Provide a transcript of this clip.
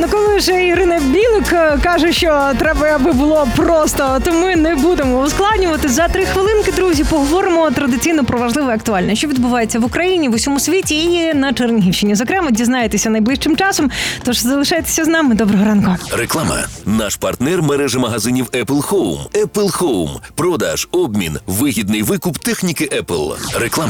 Ну, коли вже Ірина Білик каже, що треба, аби було просто, то ми не будемо ускладнювати. За 3 хвилинки, друзі, поговоримо традиційно про важливе і актуальне, що відбувається в Україні, в усьому світі і на Чернігівщині. Зокрема, дізнаєтеся найближчим часом. Тож залишайтеся з нами. Доброго ранку. Реклама. Наш партнер – мережа магазинів Apple Home. Apple Home. Продаж, обмін, вигідний викуп техніки Apple. Реклама.